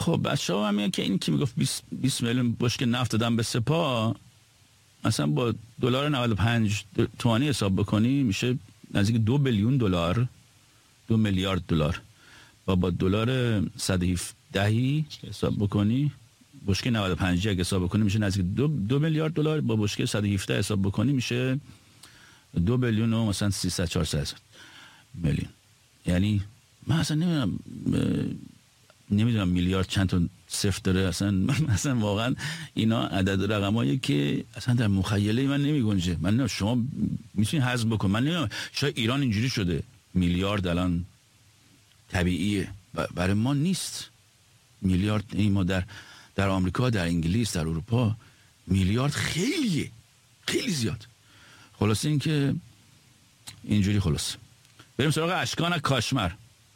خب بچه‌ها هم میگن که این که میگفت 20 میلیون بشکه نفت دادن به سپاه، مثلا با دلار 95 تومانی حساب بکنی میشه نزدیک 2 بیلیون دلار، 2 میلیارد دلار. و با دلار 117 حساب بکنی، بشکه 95 اگه حساب بکنی میشه نزدیک 2 میلیارد دلار. با بشکه 117 حساب بکنی میشه 2 بیلیون و مثلا 300-400 میلیون. یعنی من اصلا نمیدونم میلیارد چند تا صفر داره اصلا واقعا اینا عدد رقمایی که اصلا در مخیله من نمیگنجه. من نمیدونم شما میتونید حساب بکن، من نمیدونم شاید ایران اینجوری شده میلیارد الان طبیعیه، برای ما نیست میلیارد. این ما در آمریکا، در انگلیس، در اروپا میلیارد خیلیه، خیلی زیاد. خلاصه این که اینجوری. خلاص بریم سراغ اشکان کاشمر.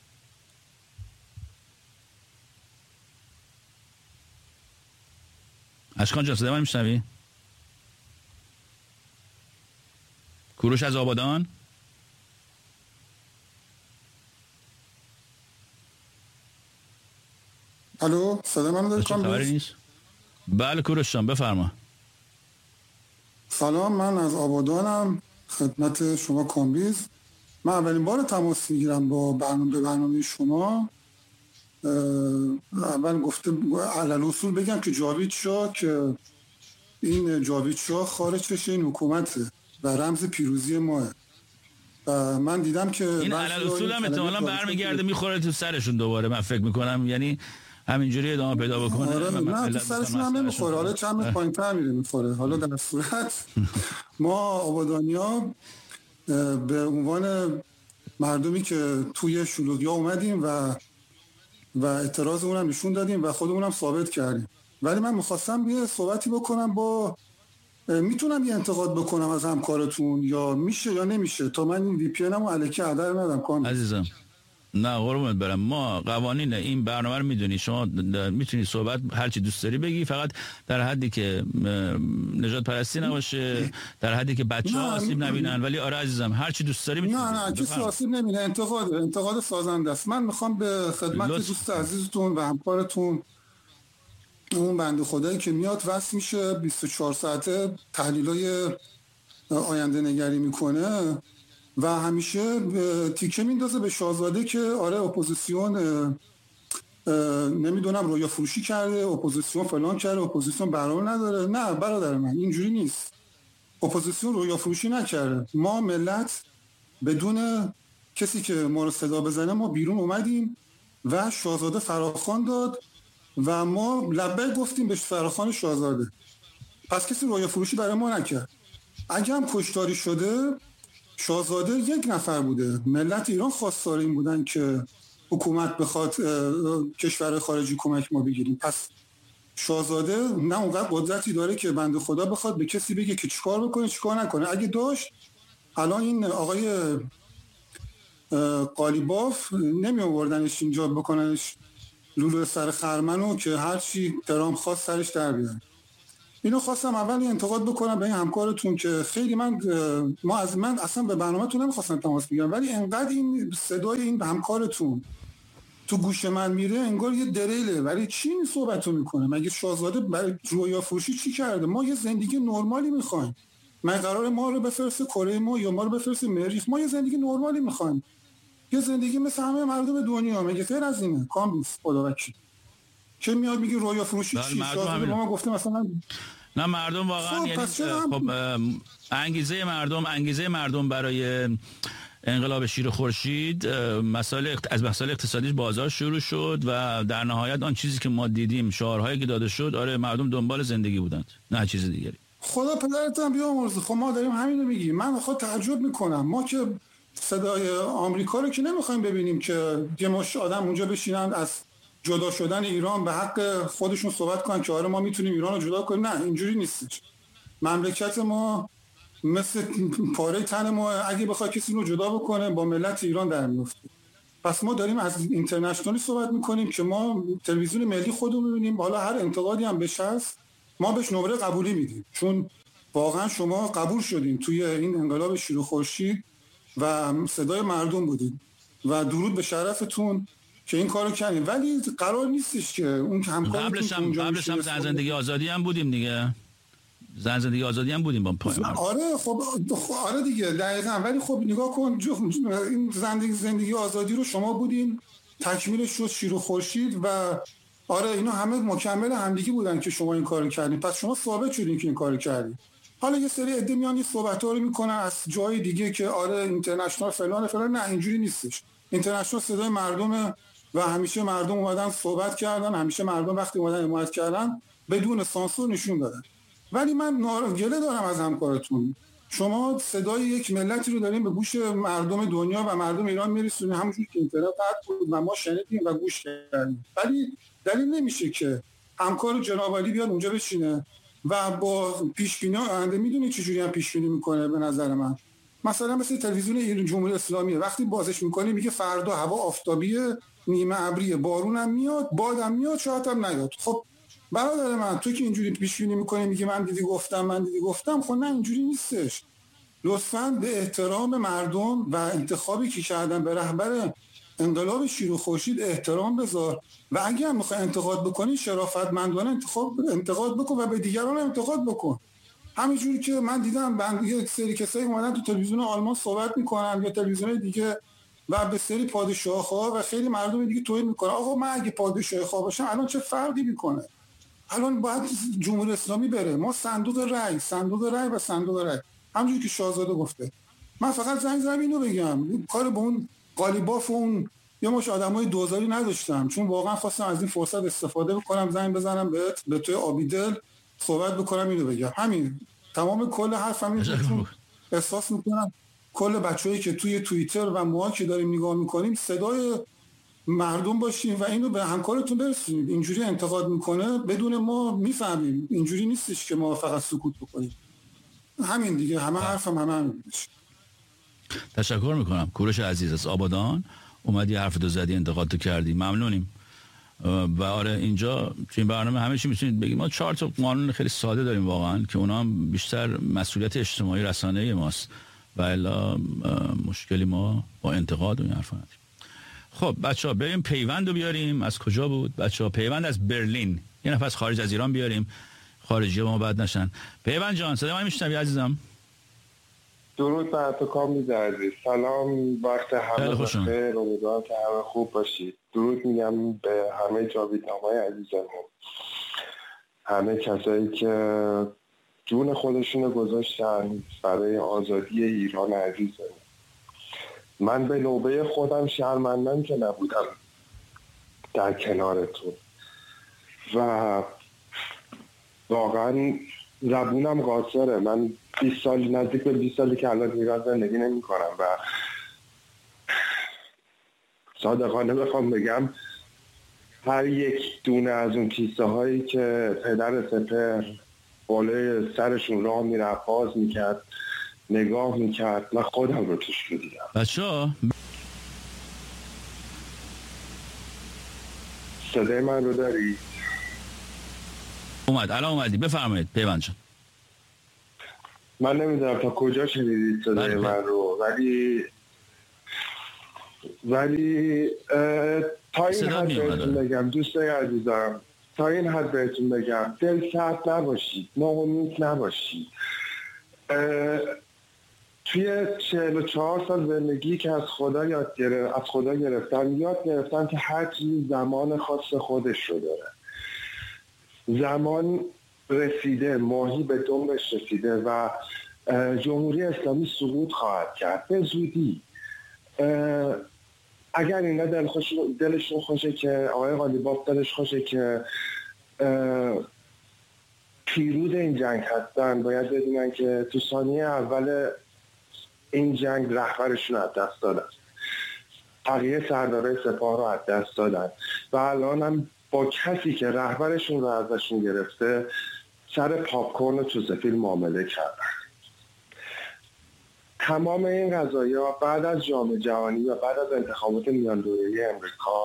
اشکان جان صدای من میشنوی؟ کوروش از آبادان. الو صدای من داری کامبیز؟ نیست؟ بله کوروش جان بفرما. سلام، من از آبادانم، خدمت شما کامبیز. من اولین بار تماس میگیرم با برنامه شما. اول گفته علل اصول بگم که جاوید شاه، که این جاوید شاه خارج بشه این حکومته و رمز پیروزی ماه. من دیدم که این علل اصول هم احتمالاً برمیگرده میخوره تو سرشون دوباره، من فکر میکنم. یعنی همینجوری ادامه پیدا بکنه. آره نه تو سرشون هم نمیخوره، حالا چند متر پایین‌تر میره میخوره. حالا در صورت ما آبادانیا به عنوان مردمی که توی شلوغیا اومدیم و اعتراض اونم نشون دادیم و خودمونم ثابت کردیم. ولی من میخواستم یه صحبتی بکنم میتونم یه انتقاد بکنم از همکارتون، یا میشه یا نمیشه؟ تا من این وی پی ان رو الکی هدر ندم. عزیزم نه قربونت برم، ما قوانین این برنامه رو میدونی، شما میتونی صحبت هر چی دوست داری بگی، فقط در حدی که نجات پرستی نباشه، در حدی که بچه‌ها آسیب نبینن. ولی آره عزیزم هر چی دوست داری میتونی. نه کسی آسیب نبینه. انتقاد سازنده است. من میخوام به خدمت دوست عزیزتون و همکارتون، اون بنده خدایی که میاد وصل میشه 24 ساعته تحلیلای آینده نگری میکنه و همیشه تیکه میندازه به شاهزاده که آره اپوزیسیون نمیدونم رویا فروشی کرده، اپوزیسیون فلان کرده، اپوزیسیون برنامه نداره. نه برادر من، اینجوری نیست. اپوزیسیون رویا فروشی نکرده. ما ملت بدون کسی که ما رو صدا بزنه ما بیرون اومدیم و شاهزاده فراخوان داد و ما لبیک گفتیم به فراخوان شاهزاده. پس کسی رویا فروشی برای ما نکرد. اگه هم کشتاری شده، شاهزاده یک نفر بوده. ملت ایران خواستار این بودن که حکومت بخواد کشور خارجی کمک ما بگیریم. پس شاهزاده نه اونقدر قدرتی داره که بنده خدا بخواد به کسی بگه که چیکار بکنه چیکار نکنه. اگه داشت الان این آقای قالیباف نمی آوردنش اینجا بکننش لولو سر خرمنو که هر چی ترامپ خواست سرش در بیاره. اینو خواستم اول انتقاد بکنم به این همکارتون که خیلی من اصلا به برنامه‌تون نمیخواستم تماس بگیرم، ولی انقدر این صدای این همکارتون تو گوش من میره انگار یه دریله. ولی چی این صحبتو میکنه؟ مگه شاهزاده برای رویا فروشی چی کرده؟ ما یه زندگی نرمالی میخوایم. من قرار ما رو بفرسته کره ما یا ما رو بفرسته مریخ؟ ما یه زندگی نرمالی میخوایم، یه زندگی مثل همه مردم دنیا. مگه غیر از اینه؟ کامبیز خدا وکیل که میاد میگه رویا فروشی چی؟ شاهزاده به ما گفته مثلا نه مردم واقعا یعنی خب انگیزه مردم برای انقلاب شیر خورشید از مسائل اقتصادی بازار شروع شد و در نهایت آن چیزی که ما دیدیم، شعارهایی که داده شد، آره مردم دنبال زندگی بودند نه چیز دیگری. خدا پدرتون بیامرزه. خب ما داریم همین رو میگیم. من خود تعجب میکنم. ما که صدای آمریکا رو که نمیخوایم ببینیم که یه مش آدم اونجا بشینن از جدا شدن ایران به حق خودشون صحبت کنن که آره ما میتونیم ایران رو جدا کنیم. نه اینجوری نیستش. مملکت ما مثل پاره تن ما، اگه بخواد کسی رو جدا بکنه با ملت ایران در میفته. پس ما داریم از اینترنشنالی صحبت میکنیم که ما تلویزیون ملی خودمون میبینیم. حالا هر انتقادی هم بشه هست ما بهش نمره قبولی میدیم، چون واقعا شما قبول شدین توی این انقلاب شیر خورشید و صدای مردم بودید و درود به شرفتون که این کارو کردیم، ولی قرار نیستش که اون همکارتون قبلش هم زندگی آزادی هم بودیم دیگه. زندگی آزادی هم بودیم با پای مرد. آره خب آره دیگه دقیقاً. ولی خب نگاه کن این زندگی آزادی رو شما بودین، تکمیلش شد شیر و خورشید و آره اینا همه مکمل همدیگه بودن که شما این کارو کردین، پس شما ثابت شدین که این کارو کردین. حالا یه سری عده میان این صحبت‌ها رو میکنن از جای دیگه که آره اینترنشنال فلان، نه اینجوری نیستش. اینترنشنال صدای مردم و همیشه مردم اومدن صحبت کردن، همیشه مردم وقتی اومدن حمایت کردن بدون سانسور نشون دادن. ولی من گله دارم از همکارتون، شما صدای یک ملتی رو دارین به گوش مردم دنیا و مردم ایران میرسونین، همونجوری که اینترنت قطع بود و ما شنیدیم و گوش کردیم، ولی دلیل نمیشه که همکار جناب عالی بیاد اونجا بشینه و با پیش‌بینی آینده میدونی چجوری هم پیش‌بینی میکنه. به نظر من مثلا مثل تلویزیون ایران جمهوری اسلامی وقتی بازش میکنه میگه فردا هوا آفتابیه، نیمه ابریه، بارونم میاد، بادم میاد، شاید هم نیاد. خب برادر من تو که اینجوری پیش‌بینی میکنی میگه من دیدی گفتم، خب نه اینجوری نیستش. لطفاً به احترام مردم و انتخابی که کردن به رهبر انقلاب شیر و خورشید احترام بذار و اگه هم میخوای انتقاد بکنی شرافتمندانه انتقاد بکن و به دیگران انتقاد بکن. همینجوری که من دیدم یه سری کسایی اومدن تو تلویزیون آلمان صحبت میکنن یا تلویزیون دیگه و به سری پادشاه‌ها و خیلی مردم دیگه توهین میکنن. آقا من اگه پادشاه خواه باشم الان چه فرقی میکنه؟ الان باید جمهوری اسلامی بره، ما صندوق رای و صندوق رای، همونجوری که شاهزاده گفته. من فقط زنگ اینو بگم، کار به اون قالیباف و اون یه مش آدمای دوزاری نداشتم، چون واقعا خواستم از این فرصت استفاده بکنم، زنگ بزنم بهت به توی آبیدل صحبت بکنم، اینو بگم. همین تمام کل حرفم اینه، چون احساس میکنم کل بچه‌ای که توی توییتر و ما که داریم نگاه میکنیم صدای مردم باشیم و اینو به همکارتون برسونید. اینجوری انتقاد میکنه بدون ما میفهمیم، اینجوری نیستش که ما فقط سکوت بکنیم. همین دیگه، همه حرفم همین. تشکر میکنم کوروش عزیز از آبادان، اومدی حرف تو زدی، انتقاد تو کردی، ممنونیم. و آره اینجا تو این برنامه همه چی میتونید بگید. ما 4 تا قانون خیلی ساده داریم واقعا که اونا هم بیشتر مسئولیت اجتماعی رسانه‌ای ماست و الا مشکلی ما با انتقاد و این حرفا نداریم. خب بچه‌ها بریم پیوند رو بیاریم. از کجا بود بچه‌ها؟ پیوند از برلین. یه نفر از خارج از ایران بیاریم، خارجی‌ها ما بد نشن. پیوند جان صدای من میشنوی عزیزم؟ درود بر تو کامی عزیز. سلام، وقت همه بخیر، امیدوارم که همه خوب باشید. درود میگم به همه جاویدنامای عزیزمون، همه کسایی که جون خودشونو گذاشتن برای آزادی ایران عزیزمون. من به نوبه خودم شرمندم که نبودم در کنارتون و واقعا زبونم قاصره. من 20 سال، نزدیک به 20 سالی که الان ایران زندگی نمی کنم و صادقانه بخوام بگم هر یک دونه از اون کیسه هایی که پدر سپر بالای سرشون راه میرفت باز میکرد نگاه میکرد، من خودم رو توش میدیدم. بچه‌ها صدای من رو داری؟ الان اومدی، بفرمایید پیوند جان. من نمیدونم تا کجا شنیدید صدای من رو، ولی تا این حد بهتون بگم دوستای عزیزم، تا این حد بهتون بگم دل سرد نباشید، ناامید نباشید. توی 44 سال زندگی که از خدا گرفتم که هر چیزی زمان خاص خودش رو داره. زمان رسیده، ماهی به دنبش رسیده و جمهوری اسلامی سقوط خواهد کرد به زودی. اگر اینا دلشون خوشه که آقای قالیباف دلش خوشه که پیروز این جنگ هستن، باید بدونن که تو ثانیه اول این جنگ رهبرشون از دست دادن، بقیه سردارای سپاه رو از دست دادن و الان هم با کسی که رهبرشون رو ازشون گرفته سر پاپکورن و چوزفیل معامله کردن. تمام این قضایا بعد از جام جهانی و بعد از انتخابات میان دوره‌ای امریکا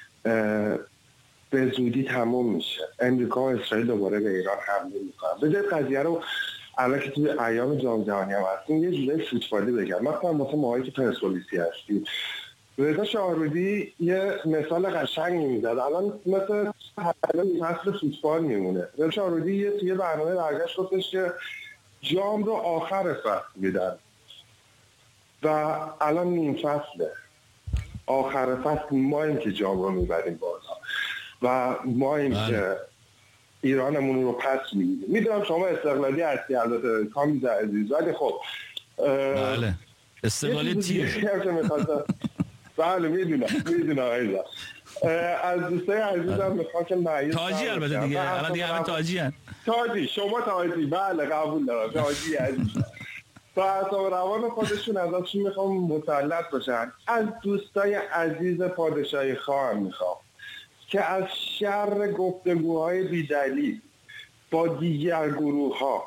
به زودی تموم میشه. امریکا و اسرائیل دوباره به ایران حمله میکنن. بذارید قضیه رو الان که توی ایام جام جهانی هم هستیم یه جوری فوتبالی بگم. مثلا واسه ماهایی که پرسپولیسی هستیم رضا شاهرودی یه مثال قشنگی میزد. الان مثل فصل فوتبال میمونه. رضا شاهرودی توی برنامه برگشت گفتش که جام رو آخر فصل میدن و الان نیم فصله. آخر فصل ماییم که جام رو میبریم بالا و ماییم که ایرانمون رو پس میگیریم. میدونم شما استقلالی هستی البته کامیز عزیز، ولی خب بله استقلالی تیر. بله میدونم ایزا. از دوستای عزیزم میخوام که معیز تاجی البته دیگه الان دیگه همه تاجی هست. تاجی شما تاجی، بله قبول دارم تاجی عزیز. تا اعصاب روان خودشون ازشون میخوام مسلط باشن. از دوستای عزیز پادشاهی خواهم میخوام که از شر گفتگوهای بی‌دلیل با دیگر گروه ها،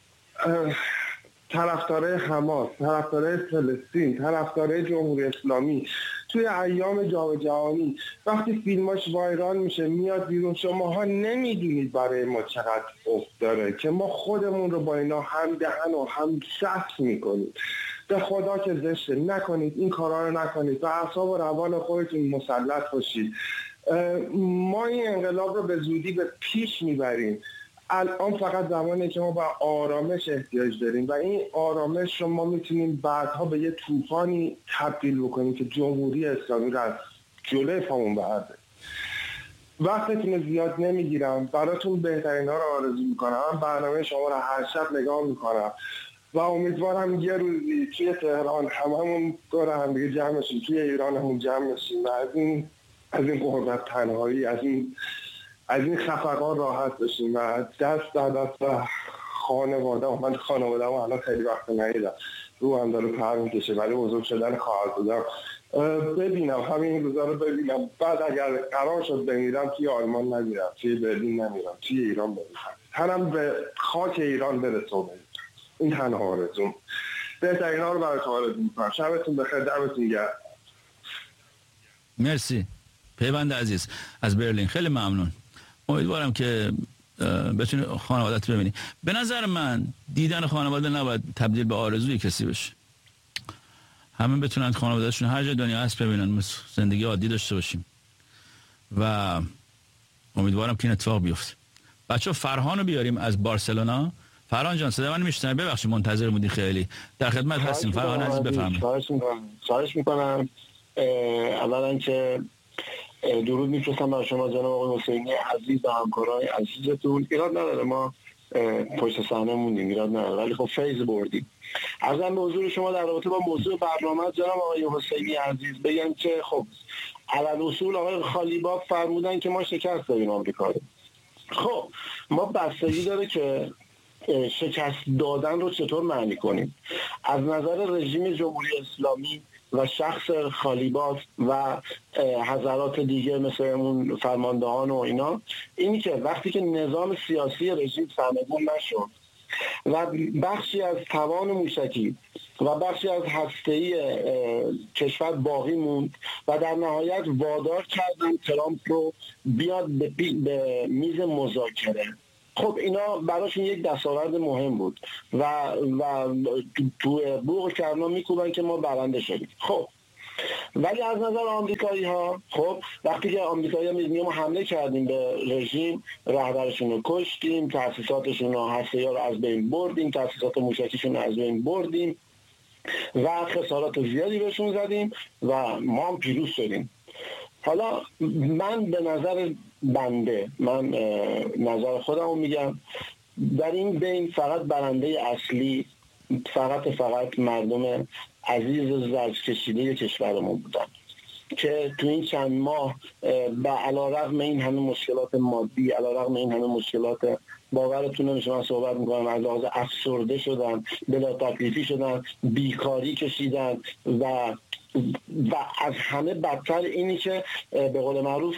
طرفدارای حماس، طرفدارای فلسطین، طرفدارای جمهوری اسلامی توی ایام جام جهانی وقتی فیلماش وایرال میشه میاد بیرون، شماها نمیدونید برای ما چقدر افت داره که ما خودمون رو با اینا هم دهن و هم شخص میکنیم. به خدا که زشته، نکنید این کارا رو نکنید و اعصاب و روان خودتون مسلط باشید. ما این انقلاب رو به زودی به پیش میبریم. الان فقط زمانه که ما با آرامش احتیاج داریم و این آرامش رو ما میتونیم بعدها به یه طوفانی تبدیل بکنیم که جمهوری اسلامی رو از جلوی پامون برده. وقتتون زیاد نمیگیرم، براتون بهترین ها رو آرزو میکنم. من برنامه شما رو هر شب نگاه میکنم و امیدوارم یه روزی توی تهران هممون دور هم دیگه جمع بشیم، توی ایران همون جمع بشیم و از این غربت تنهایی، از این خفقان راحت بشیم و دست در دست خانواده. من خانواده هم الان خیلی وقت ندیدم، رو هم داره پر میکشه، ولی بزرگ شدن خواهر بودم ببینم، همین روزا رو ببینم. بعد اگر قرار شد بمیرم توی آلمان نمیرم، توی برلین نمیرم، توی ایران بمیرم، تنم به خاک ایران برسه. این تنها آرزوم. بهترین ها رو براتون آرزو میکنم. شبتون بخیر، دمتون گرم. مرسی پیوند عزیز از برلین، خیلی ممنون. امیدوارم که بتونی خانوادت ببینی. به نظر من دیدن خانواده نباید تبدیل به آرزوی کسی بشه. همه بتونن خانوادهشون هر جای دنیا هست ببینن، مثل زندگی عادی داشته باشیم و امیدوارم که این اتفاق بیفته. بچه فرهانو بیاریم از بارسلونا. فرهان جان صدا من میشنوی؟ ببخشید منتظر بودی، خیلی در خدمت هستیم. فرهان عزیز بفرمایید. خواهش میکنم. اولا که درود میفرستم برای شما جناب آقای حسینی عزیز و همکارای عزیزتون. ایراد نداره ما پشت صحنه موندیم، ایراد نداره، ولی خب فیض بردیم. عرضم به حضور شما در رابطه با موضوع برنامه جناب آقای حسینی عزیز بگم که خب علل اصول آقای خالیباف فرمودن که ما شکست داریم آمریکا رو. خب ما بستگی داره که شکست دادن رو چطور معنی کنیم. از نظر رژیم جمهوری اسلامی و شخص خالیباف و حضرات دیگه مثل اون فرماندهان و اینا، اینی که وقتی که نظام سیاسی رژیم سرنگون نشد و بخشی از توان موشکی و بخشی از هسته‌ای کشور باقی موند و در نهایت وادار کردن ترامپ رو بیاد به میز مذاکره، خب اینا براشون یک دستاورد مهم بود و تو بوق کرنا میکوبن که ما برنده شدیم. خب ولی از نظر آمریکایی ها، خب وقتی که آمریکایی ها میدونیم حمله کردیم به رژیم، رهبرشون رو کشتیم، تأسیساتشون رو هسته‌ای رو از بین بردیم، تأسیسات موشکیشون رو از بین بردیم و خسارات زیادی بهشون زدیم و ما هم پیروز شدیم. حالا من به نظر بنده، من نظر خودم رو میگم، در این بین فقط برنده اصلی فقط مردم عزیز زرج کشیده کشورمون بودن که تو این چند ماه به علیرغم این همه مشکلات مادی، علیرغم این همه مشکلات، باورتون نمیشه من صحبت میکنم، از لحاظ افسرده شدن، بلا تکلیفی شدن، بیکاری کشیدن و از همه بدتر اینی که به قول معروف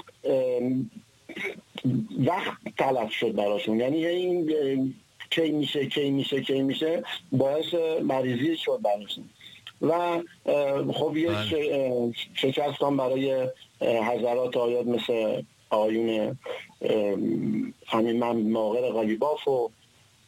وقت تلف شد براشون. یعنی این کی میشه باعث مریضی شد براشون و خب یک شکست هم برای حضرات آیات مثل آیون همین من ماغر غالیباف و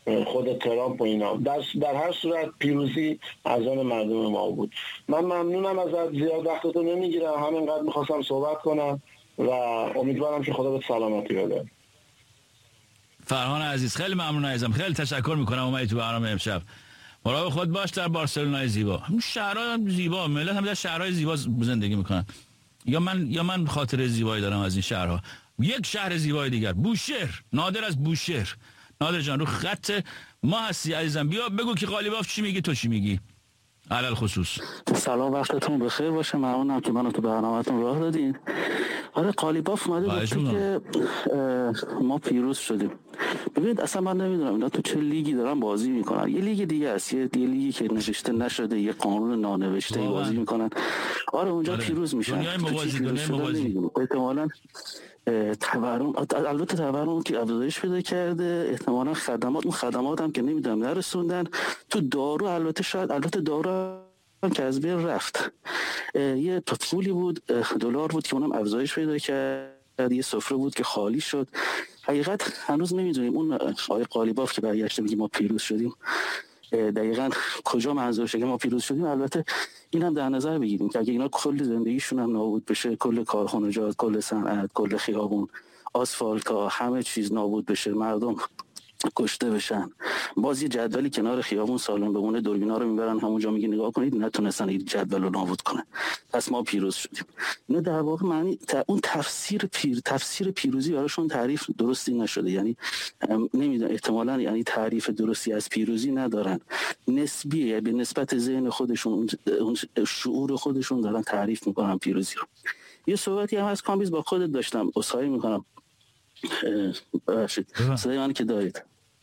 خود ترامپ و اینا. در هر صورت پیروزی از آن مردم ما بود. من ممنونم ازت، زیاد وقتتو نمیگیرم، همینقدر میخواستم صحبت کنم و امیدوارم که خدا به سلامتی بده. فرهان عزیز خیلی ممنون عزیزم، خیلی تشکر میکنم اومدی تو برنامه امشب. مراقب خود باش در بارسلونای زیبا. همون شهرهای زیبا، ملت هم در شهرهای زیبا زندگی میکنن. یا من خاطره زیبایی دارم از این شهرها. یک شهر زیبای دیگر، بوشهر. نادر از بوشهر. نادر جان رو خط ما هستی عزیزم، بیا بگو که قالیباف چی میگی، تو چی میگی علل خصوص. سلام، وقتتون بخیر باشه. ممنونم که منو تو برنامه‌تون راه دادین. آره قالیباف اومده گفته که ما پیروز شدیم. ببینید اصلا من نمیدونم اینا تو چه لیگی دارن بازی میکنن. یه لیگ دیگه است، یه لیگی که نوشته نشده، یه قانون نانوشته بازی میکنن. آره اونجا پیروز میشن. دنیای موازی. احتمالاً تورم، البته تورم که افزایش پیدا کرده، احتمالاً خدمات هم که نمیدونم نرسوندن تو دارو. البته دارو هم که از بین رفت. یه پولی بود، دلار بود که اونم افزایش پیدا کرد، یه سفره بود که خالی شد. حقیقت هنوز نمیدونیم اون آقای قالیباف که برگشته میگه ما پیروز شدیم دقیقاً کجا منظورشه که ما پیروز شدیم. البته این هم در نظر بگیریم که اگه اینا کل زندگیشون هم نابود بشه، کل کارخانجات، کل صنعت، کل خیابون، آسفالت ها، همه چیز نابود بشه، مردم کشته بشن، باز یه جدولی کنار خیابون سالن بمونه، دوربینا رو میبرن همونجا میگه نگاه کنید نتونستن این جدول رو نابود کنن، پس ما پیروز شدیم. اینا در واقع معنی اون تفسیر پیروزی براشون تعریف درستی نشده. یعنی نمیدونم، احتمالاً یعنی تعریف درستی از پیروزی ندارن، نسبیه، به نسبت ذهن خودشون، اون شعور خودشون دارن تعریف میکنن پیروزی رو. یه صحبتی هم از کامبیز با خودت داشتم، عذرخواهی میکنم. ببخشید صدای من که دارید؟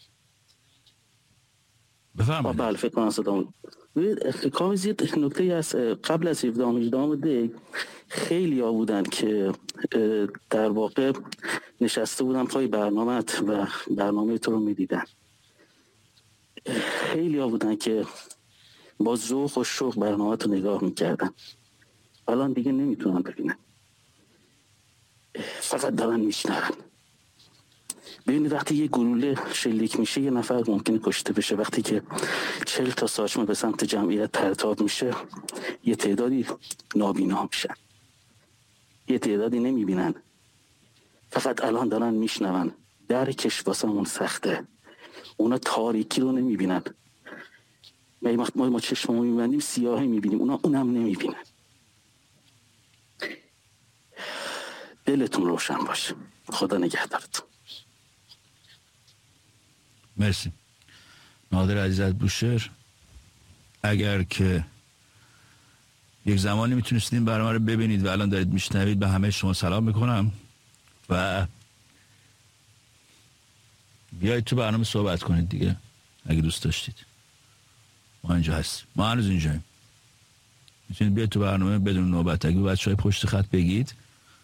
بفرمایید. بله فکر کنم صدام. کامبیز یه نکته از قبل از 17 دی خیلی ها بودن که در واقع نشسته بودن پای برنامه‌ات و برنامه تو رو میدیدن. خیلی ها بودن که با ذوق و شوق برنامه تو نگاه میکردن، الان دیگه نمیتونن ببینن، فقط دارن میشنون. ببینید وقتی یه گلوله شلیک میشه یه نفر ممکنه کشته بشه، وقتی که 40 تا ساچمه به سمت جمعیت پرتاب میشه یه تعدادی نابینا میشن، یه تعدادی نمیبینن، فقط الان دارن میشنون. درکش واسمون سخته، اونا تاریکی رو نمیبینن، ما چشممو میبندیم سیاهی میبینیم، اونا اونم نمیبینن. دلتون روشن باشه، خدا نگهدارتون. مرسی. نادر عزیز از بوشهر، اگر که یک زمانی میتونستین برنامه رو ببینید و الان دارید میشنوید، به همه شما سلام میکنم و بیایید تو برنامه صحبت کنید دیگه اگه دوست داشتید. ما اینجا هستیم، ما هنوز اینجاییم، میتونید بیاید تو برنامه بدون نوبت. اگه بچهای پشت خط بگید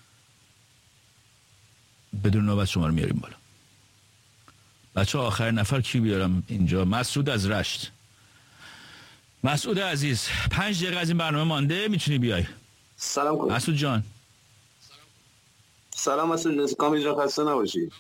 بدون نوبت شما رو میاریم بالا. بچه آخر نفر کی بیارم اینجا؟ مسعود از رشت. مسعود عزیز 5 دقیقه از این برنامه مانده، میتونی بیای. سلام کنم مسعود جان. سلام مسعود جان، کامی جان خسته نباشی.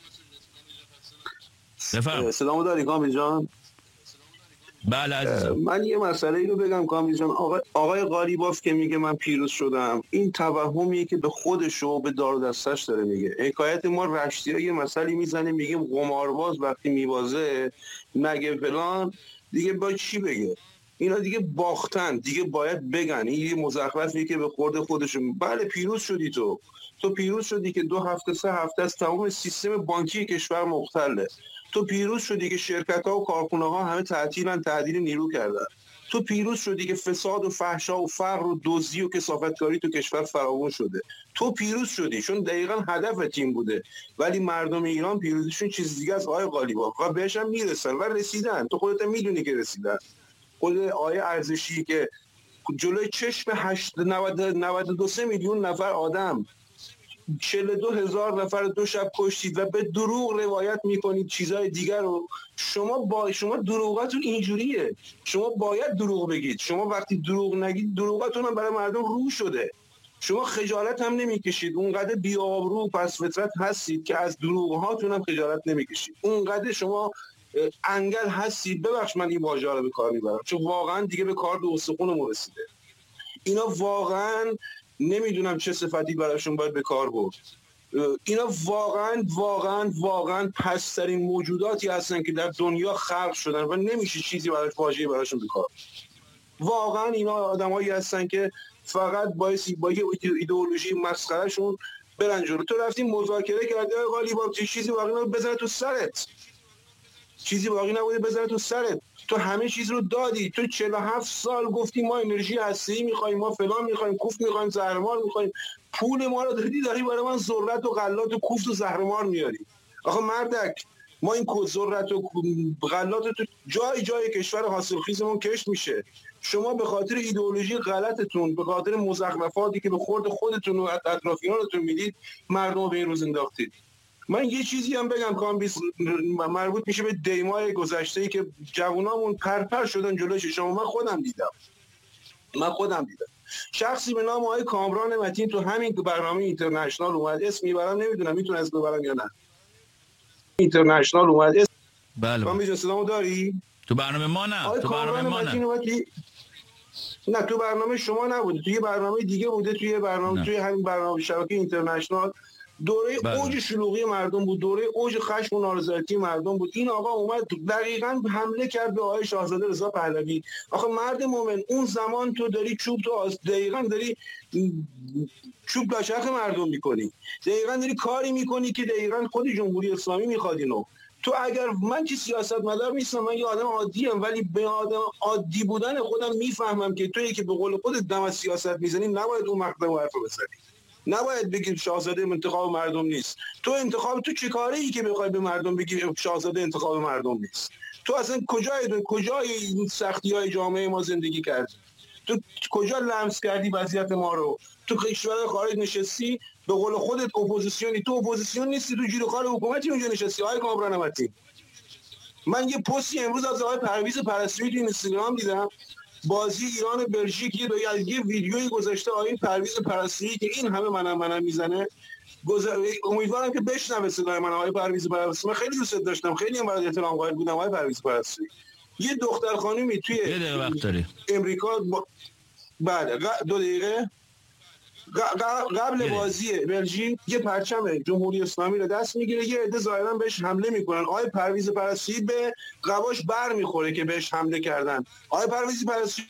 بفرم. سلامو داری کامی جان؟ بله عزیزم. من یه مسئله ای رو بگم کامی جان. آقای قالیباف که میگه من پیروز شدم، این توهمیه که به خودش و به دار و دستش داره میگه. حکایت ما رشتی‌ها یه مسئله میزنه میگیم قمارباز وقتی میبازه مگه فلان، دیگه با چی بگه؟ اینا دیگه باختن، دیگه باید بگن. این یه مزخرفیه که به خورد خودشون. بله پیروز شدی، تو پیروز شدی که 2 هفته 3 هفته از تمام سیستم بانکی کشور مختله. تو پیروز شدی که شرکت‌ها و کارخونه‌ها همه تعطیل نیرو کردن. تو پیروز شدی که فساد و فحشا و فقر و دزدی و کثافتکاری تو کشور فراوان شده. تو پیروز شدی چون دقیقاً هدف تیم بوده، ولی مردم ایران پیروزیشون چیز دیگه از آقای قالیباف و بهش هم میرسن و رسیدن. تو خودت میدونی که رسیدن. خود آقای ارزشی که جلوی چشم 92 میلیون نفر آدم 42,000 نفر 2 شب کشتید و به دروغ روایت میکنید چیزای دیگر رو. شما دروغاتون اینجوریه، شما باید دروغ بگید. شما وقتی دروغ نگید دروغاتون هم برای مردم رو شده. شما خجالت هم نمیکشید، اونقدر بی‌آبرو پس فطرت هستید که از دروغ هاتون هم خجالت نمیکشید. اونقدر شما انگل هستید. ببخش من این واژه رو به کار میبرم چون واقعا دیگه به کار به استخونمون رسیده. اینا واقعا نمیدونم چه صفتی براشون باید به کار برد. اینا واقعا واقعا واقعا پسترین موجوداتی هستن که در دنیا خلق شدن و نمیشه چیزی براش واژه‌ای براشون به کار. واقعا اینا آدمایی هستن که فقط با یه ایدئولوژی مسخرهشون برن جلو. تو رفتی مذاکره کردی قالیباف، چیزی باقی نبود بزنه تو سرت، چیزی باقی نبود بزنه تو سرت. تو همه چیز رو دادی. تو 47 سال گفتی ما انرژی هسته‌ای می‌خوایم، ما فلان می‌خوایم، کوفت می‌خوایم، زهرمار می‌خوایم. پول ما رو داری برای من ذرت و غلات و کوفت و زهرمار میاری. آخه مردک ما این ذرت و غلات تو جای کشور حاصلخیزمون کشت میشه. شما به خاطر ایدئولوژی غلطتون، به خاطر مزخرفاتی که به خورد خودتون و اطرافیانتون میدید، مردم به این روز انداختید. من یه چیزی هم بگم کامبیس، مربوط میشه به دیمای گذشته‌ای که جوانامون پرپر شدن جلوی چشم. من خودم دیدم شخصی به نام آقای کامران متین تو همین برنامه اینترنشنال اومد، اسم میبرم نمیدونم میتونه اسم ببرم یا نه، اینترنشنال اومد. بله کامبیس صدامو داری؟ تو برنامه ما نه، تو برنامه ما نه تو برنامه شما نبوده، توی برنامه دیگه بوده، توی برنامه توی همین برنامه شبکه اینترنشنال. دوره اوج شلوغی مردم بود، دوره اوج خشم و نارضایتی مردم بود. این آقا اومد دقیقاً حمله کرد به آقای شاهزاده رضا پهلوی. آخه مرد مومن اون زمان تو داری چوب تو دقیقاً داری چوب بشخ مردم میکنی، دقیقاً داری کاری میکنی که دقیقاً خود جمهوری اسلامی میخواد اینو. تو اگر من که سیاستمدار نیستم، من یه آدم عادیم، ولی به آدم عادی بودن خودم میفهمم که تویی که به قول خودت دم از سیاست میزنی نباید اون مقدم حرف بزنی، نباید بگی شاهزاده انتخاب مردم نیست. تو چه کاری که بخوای به مردم بگی شاهزاده انتخاب مردم نیست؟ تو اصلا کجای این سختی‌های جامعه ما زندگی کردی؟ تو کجا لمس کردی وضعیت ما رو؟ تو کشور خارج نشستی، به قول خودت اپوزیسیونی. تو اپوزیسیون نیستی، تو جیره‌خوار حکومتی اونجا نشستی. آقای کامران متین، من یه پستی امروز از آقای پرویز پرستویی تو اینستاگرام دیدم، بازی ایران بلژیک، یه ویدیویی گذاشته آقای پرویز پرستویی که این همه منم میزنه. امیدوارم که بشنوه صدای من آقای پرویز پرستویی. من خیلی دوست داشتم، خیلی هم برای احترام قائل بودم آقای پرویز پرستویی. یه دختر خانومی توی امریکا بعد 2 دقیقه قبل بازی بلژیک یه پرچم جمهوری اسلامی رو دست میگیره، یه عده ظاهرا بهش حمله میکنن. آقای پرویز پرستویی به قباش بر میخوره که بهش حمله کردن. آقای پرویز پرستویی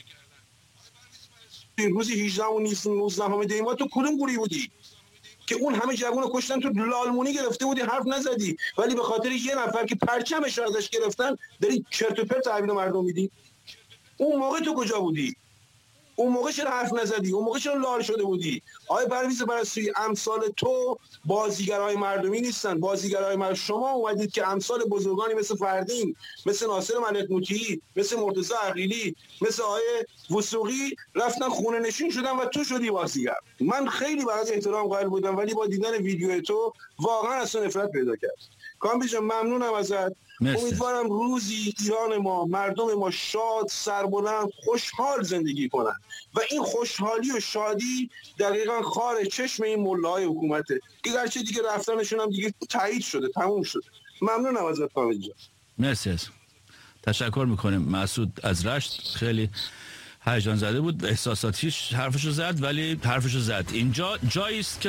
روزی 18 و 19 دیماه تو کدوم گروهی بودی که اون همه جوون رو کشتن؟ تو لالمونی گرفته بودی حرف نزدی، ولی به خاطر یه نفر که پرچمش رو ازش گرفتن داری چرت و پرت تحویل مردم میدی. اون موقع تو کجا بودی؟ اون موقع چرا حرف نزدی؟ اون موقع چرا لال شده بودی؟ آقای پرویز پرستویی، امثال تو بازیگرای مردمی نیستن. بازیگرای مردم شما اومدید که امثال بزرگانی مثل فردین، مثل ناصر ملک مطیعی، مثل مرتضی عقیلی، مثل آقای وثوقی رفتن خونه نشین شدن و تو شدی بازیگر. من خیلی برات احترام قائل بودم، ولی با دیدن ویدیو تو واقعا اصلا نفرت پیدا کرد. کامبیز جان ممنونم ازت. امیدوارم روزی ایران ما، مردم ما شاد، سربلند، خوشحال زندگی کنن و این خوشحالی و شادی دقیقاً خار چشم این ملاهای حکومته. گرچه دیگه رفتنشون هم دیگه تایید شده، تموم شده. ممنونم ازت کامبیز جان. مرسی. تشکر میکنیم. مسعود از رشت خیلی هیجان زده بود، احساساتیش حرفشو زد، ولی حرفشو زد. اینجا جایی است که